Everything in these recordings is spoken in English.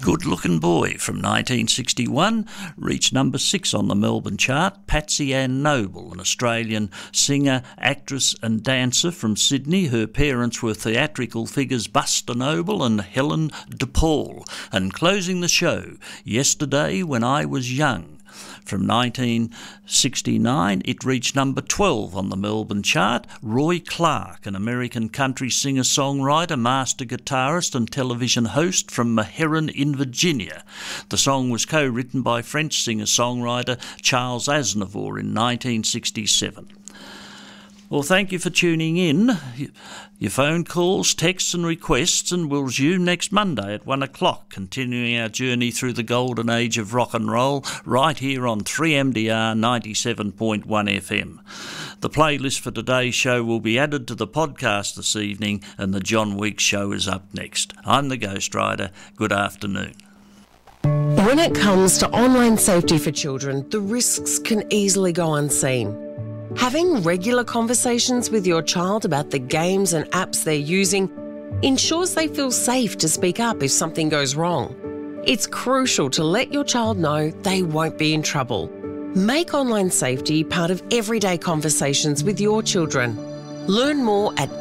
Good Looking Boy from 1961 reached number 6 on the Melbourne chart. Patsy Ann Noble, an Australian singer, actress and dancer from Sydney. Her parents were theatrical figures Buster Noble and Helen DePaul. And closing the show, Yesterday When I Was Young. From 1969, it reached number 12 on the Melbourne chart. Roy Clark, an American country singer-songwriter, master guitarist and television host from Meherrin in Virginia. The song was co-written by French singer-songwriter Charles Aznavour in 1967. Well, thank you for tuning in. Your phone calls, texts and requests, and we'll resume next Monday at 1 o'clock, continuing our journey through the golden age of rock and roll right here on 3MDR 97.1 FM. The playlist for today's show will be added to the podcast this evening, and the John Weeks Show is up next. I'm the Ghost Rider. Good afternoon. When it comes to online safety for children, the risks can easily go unseen. Having regular conversations with your child about the games and apps they're using ensures they feel safe to speak up if something goes wrong. It's crucial to let your child know they won't be in trouble. Make online safety part of everyday conversations with your children. Learn more at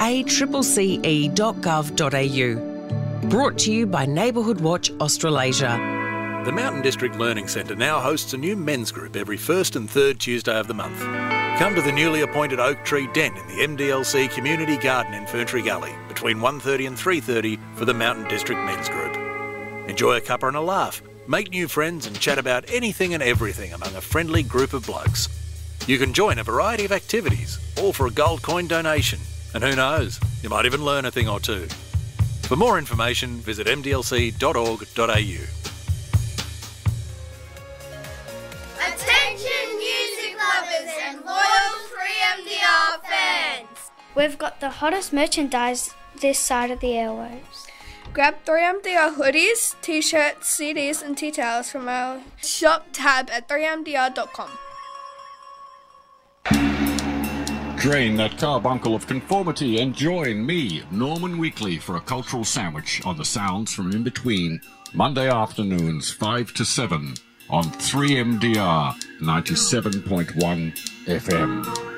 accce.gov.au. Brought to you by Neighbourhood Watch Australasia. The Mountain District Learning Centre now hosts a new men's group every first and third Tuesday of the month. Come to the newly appointed Oak Tree Den in the MDLC Community Garden in Ferntree Gully between 1:30 and 3:30 for the Mountain District Men's Group. Enjoy a cuppa and a laugh, make new friends and chat about anything and everything among a friendly group of blokes. You can join a variety of activities, all for a gold coin donation. And who knows, you might even learn a thing or two. For more information, visit mdlc.org.au. And loyal 3MDR fans! We've got the hottest merchandise this side of the airwaves. Grab 3MDR hoodies, t-shirts, CDs and tea towels from our shop tab at 3mdr.com. Drain that carbuncle of conformity and join me, Norman Weekly, for a cultural sandwich on the sounds from in between, Monday afternoons 5 to 7 on 3MDR 97.1 FM.